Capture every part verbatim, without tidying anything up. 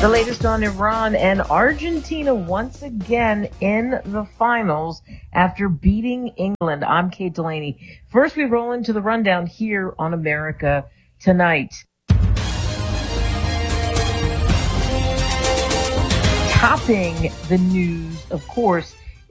The latest on Iran and Argentina once again in the finals after beating England. I'm Kate Delaney. First, we roll into the rundown here on America Tonight. Topping the news, of course,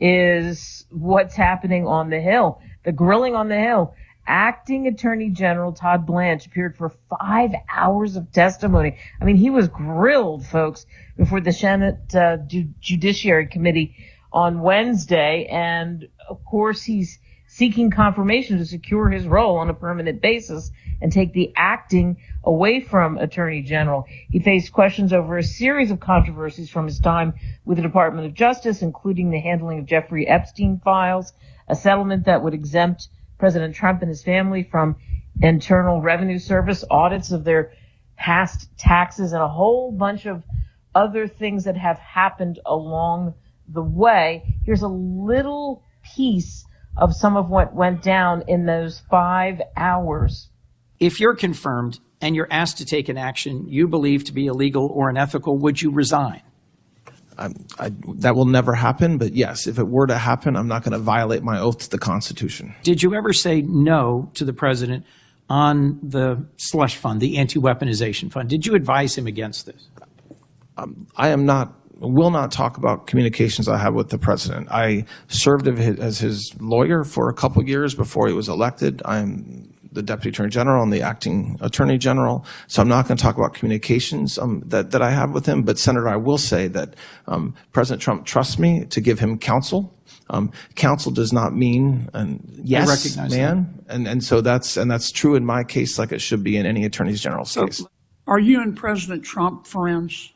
is what's happening on the Hill. The grilling on the Hill. Acting Attorney General Todd Blanche appeared for five hours of testimony. I mean, he was grilled, folks, before the Senate uh, Ju- Judiciary Committee on Wednesday. And, of course, he's seeking confirmation to secure his role on a permanent basis and take the acting away from Attorney General. He faced questions over a series of controversies from his time with the Department of Justice, including the handling of Jeffrey Epstein files, a settlement that would exempt President Trump and his family from Internal Revenue Service audits of their past taxes, and a whole bunch of other things that have happened along the way. Here's a little piece of some of what went down in those five hours. If you're confirmed and you're asked to take an action you believe to be illegal or unethical, would you resign? I, I, that will never happen, but yes, if it were to happen, I'm not going to violate my oath to the Constitution. Did you ever say no to the president on the slush fund, the anti-weaponization fund? Did you advise him against this? Um, I am not, will not talk about communications I have with the president. I served as his lawyer for a couple of years before he was elected. I'm the Deputy Attorney General and the Acting Attorney General. So I'm not going to talk about communications um, that, that I have with him. But, Senator, I will say that um, President Trump trusts me to give him counsel. Um, counsel does not mean an yes, I recognize man. And, and so that's and that's true in my case like it should be in any Attorney General's so, case. Are you and President Trump friends?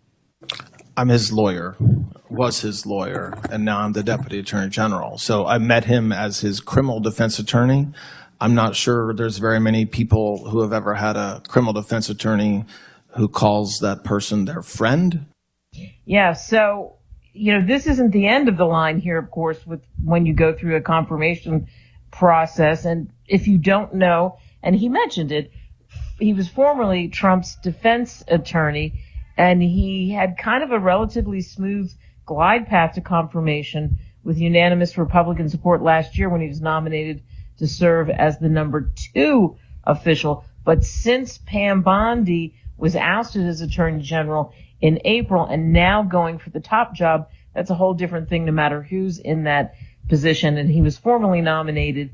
I'm his lawyer, was his lawyer, and now I'm the Deputy Attorney General. So I met him as his criminal defense attorney. I'm not sure there's very many people who have ever had a criminal defense attorney who calls that person their friend. Yeah, so, you know, this isn't the end of the line here, of course, with when you go through a confirmation process. And if you don't know, and he mentioned it, he was formerly Trump's defense attorney, and he had kind of a relatively smooth glide path to confirmation with unanimous Republican support last year when he was nominated to serve as the number two official. But since Pam Bondi was ousted as Attorney General in April and now going for the top job, that's a whole different thing no matter who's in that position. And he was formally nominated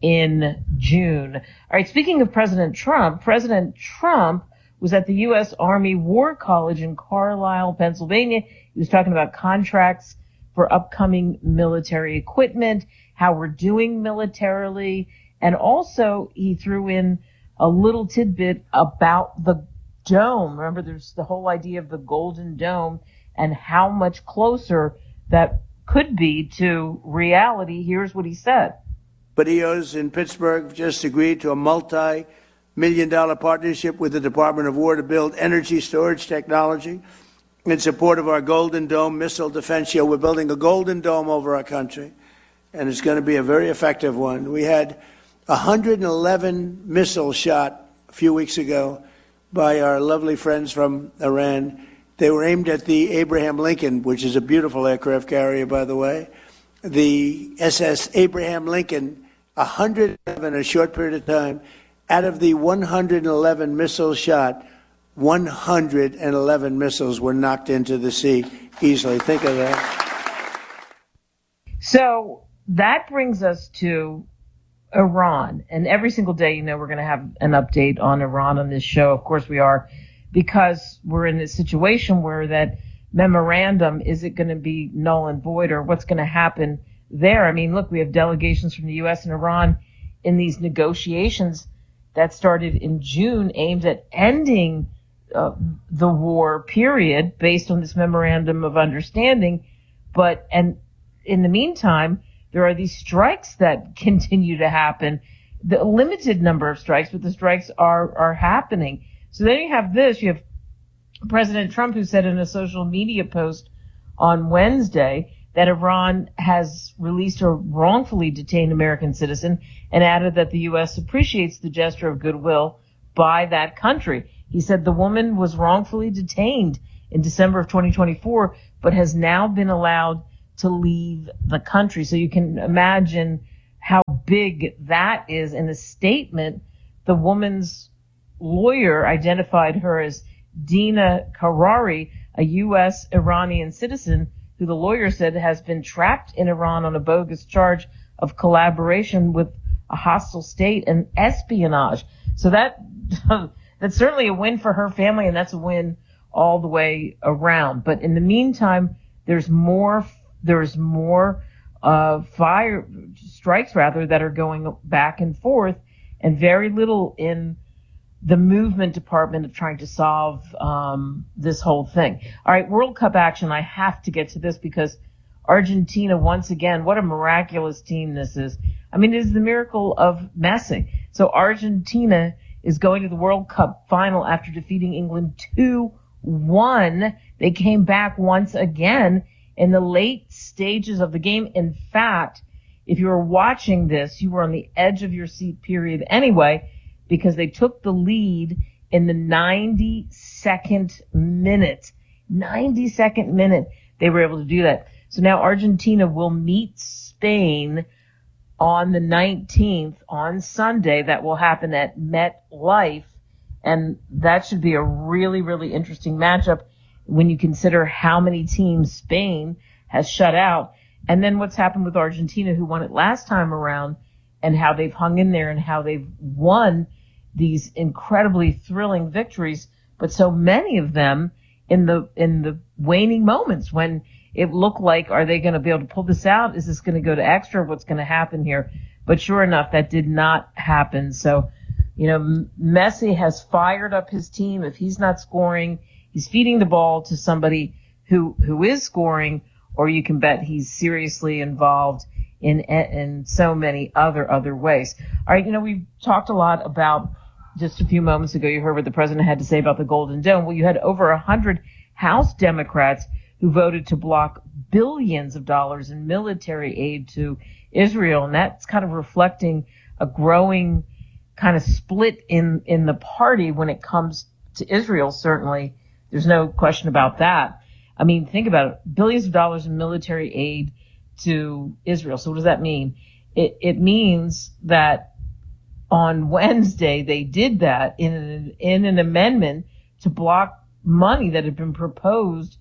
in June. All right, speaking of President Trump, President Trump was at the U S Army War College in Carlisle, Pennsylvania. He was talking about contracts for upcoming military equipment, how we're doing militarily, and also he threw in a little tidbit about the dome. Remember, there's the whole idea of the Golden Dome and how much closer that could be to reality. Here's what he said. Badios in Pittsburgh just agreed to a multi-million dollar partnership with the Department of War to build energy storage technology in support of our Golden Dome missile defense shield. We're building a Golden Dome over our country, and it's going to be a very effective one. We had one hundred eleven missiles shot a few weeks ago by our lovely friends from Iran. They were aimed at the Abraham Lincoln, which is a beautiful aircraft carrier, by the way. The S S Abraham Lincoln, one hundred eleven in a short period of time. Out of the one hundred eleven missiles shot, one hundred eleven missiles were knocked into the sea easily. Think of that. So that brings us to Iran. And every single day, you know, we're going to have an update on Iran on this show. Of course we are, because we're in this situation where that memorandum, is it going to be null and void, or what's going to happen there? I mean, look, we have delegations from the U S and Iran in these negotiations that started in June aimed at ending uh, the war, period, based on this memorandum of understanding. But, and in the meantime, there are these strikes that continue to happen, the limited number of strikes, but the strikes are, are happening. So then you have this, you have President Trump, who said in a social media post on Wednesday that Iran has released a wrongfully detained American citizen, and added that the U S appreciates the gesture of goodwill by that country. He said the woman was wrongfully detained in December of twenty twenty-four, but has now been allowed to leave the country. So you can imagine how big that is. In a statement, the woman's lawyer identified her as Dina Karari, a U S Iranian citizen who the lawyer said has been trapped in Iran on a bogus charge of collaboration with a hostile state and espionage. So that that's certainly a win for her family, and that's a win all the way around. But in the meantime, there's more there's more uh, fire strikes rather that are going back and forth, and very little in the movement department of trying to solve um, this whole thing. All right, World Cup action. I have to get to this because Argentina, once again, what a miraculous team this is. I mean, it is the miracle of Messi. So Argentina is going to the World Cup final after defeating England two one. They came back once again in the late stages of the game. In fact, if you were watching this, you were on the edge of your seat, period, anyway, because they took the lead in the ninety-second minute. ninety-second minute, they were able to do that. So now Argentina will meet Spain on the nineteenth, on Sunday. That will happen at MetLife, and that should be a really, really interesting matchup when you consider how many teams Spain has shut out, and then what's happened with Argentina, who won it last time around, and how they've hung in there and how they've won these incredibly thrilling victories, but so many of them in the in the waning moments when it looked like, are they going to be able to pull this out? Is this going to go to extra? What's going to happen here? But sure enough, that did not happen. So, you know, Messi has fired up his team. If he's not scoring, he's feeding the ball to somebody who who is scoring, or you can bet he's seriously involved in in so many other other ways. All right, you know, we've talked a lot about, just a few moments ago, you heard what the president had to say about the Golden Dome. Well, you had over a hundred House Democrats who voted to block billions of dollars in military aid to Israel, and that's kind of reflecting a growing kind of split in in the party when it comes to Israel. Certainly, there's no question about that. I mean, think about it: billions of dollars in military aid to Israel. So what does that mean? It it means that on Wednesday they did that in an, in an amendment to block money that had been proposed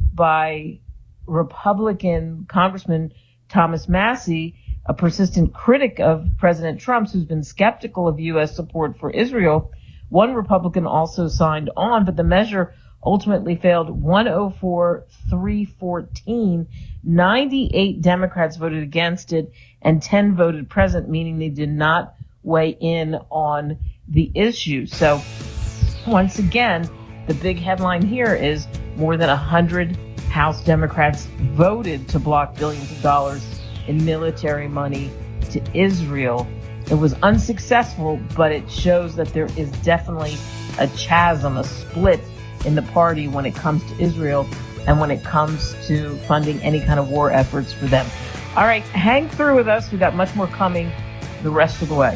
by Republican Congressman Thomas Massie, a persistent critic of President Trump's, who's been skeptical of U S support for Israel. One Republican also signed on, but the measure ultimately failed one oh four to three fourteen. ninety-eight Democrats voted against it and ten voted present, meaning they did not weigh in on the issue. So once again, the big headline here is more than one hundred House Democrats voted to block billions of dollars in military money to Israel. It was unsuccessful, but it shows that there is definitely a chasm, a split in the party when it comes to Israel and when it comes to funding any kind of war efforts for them. All right, hang through with us. We've got much more coming the rest of the way.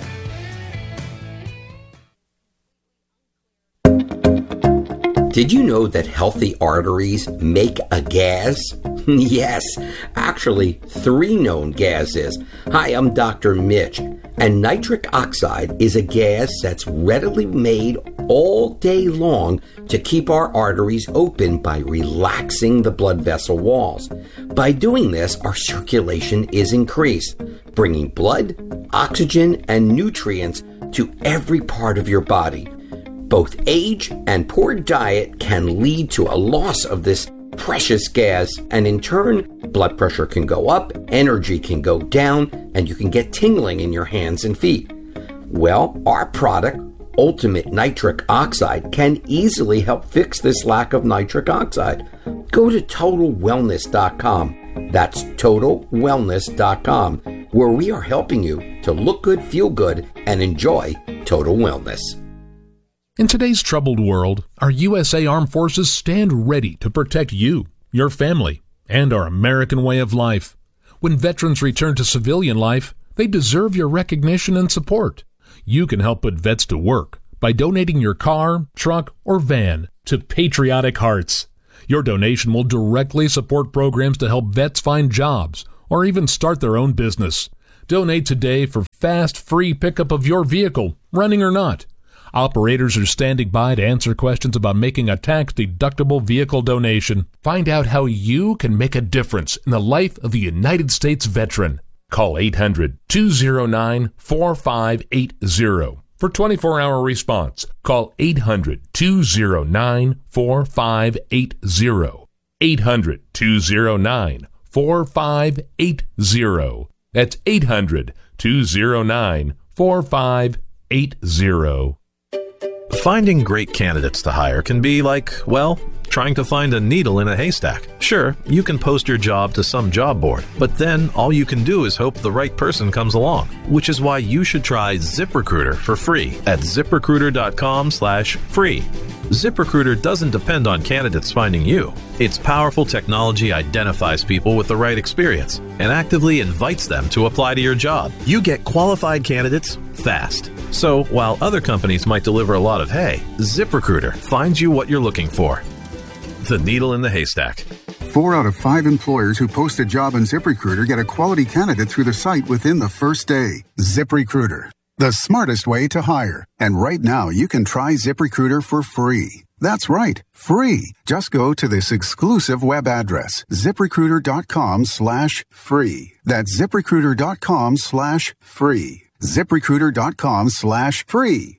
Did you know that healthy arteries make a gas? Yes, actually, three known gases. Hi, I'm Doctor Mitch, and nitric oxide is a gas that's readily made all day long to keep our arteries open by relaxing the blood vessel walls. By doing this, our circulation is increased, bringing blood, oxygen, and nutrients to every part of your body. Both age and poor diet can lead to a loss of this precious gas, and in turn, blood pressure can go up, energy can go down, and you can get tingling in your hands and feet. Well, our product, Ultimate Nitric Oxide, can easily help fix this lack of nitric oxide. Go to total wellness dot com. That's total wellness dot com, where we are helping you to look good, feel good, and enjoy total wellness. In today's troubled world, our U S A Armed Forces stand ready to protect you, your family, and our American way of life. When veterans return to civilian life, they deserve your recognition and support. You can help put vets to work by donating your car, truck, or van to Patriotic Hearts. Your donation will directly support programs to help vets find jobs or even start their own business. Donate today for fast, free pickup of your vehicle, running or not. Operators are standing by to answer questions about making a tax-deductible vehicle donation. Find out how you can make a difference in the life of a United States veteran. Call eight hundred, two oh nine, four five eight oh. For twenty-four hour response, call eight hundred, two oh nine, four five eight oh. eight hundred, two oh nine, four five eight oh. That's eight hundred, two oh nine, four five eight oh. Finding great candidates to hire can be like, well, trying to find a needle in a haystack. Sure, you can post your job to some job board, but then all you can do is hope the right person comes along, which is why you should try ZipRecruiter for free at ZipRecruiter.com slash free. ZipRecruiter doesn't depend on candidates finding you. Its powerful technology identifies people with the right experience and actively invites them to apply to your job. You get qualified candidates fast. So while other companies might deliver a lot of hay, ZipRecruiter finds you what you're looking for. The needle in the haystack. Four out of five employers who post a job on ZipRecruiter get a quality candidate through the site within the first day. ZipRecruiter, the smartest way to hire. And right now, you can try ZipRecruiter for free. That's right, free. Just go to this exclusive web address, ZipRecruiter.com slash free. That's ZipRecruiter.com slash free. ZipRecruiter.com slash free.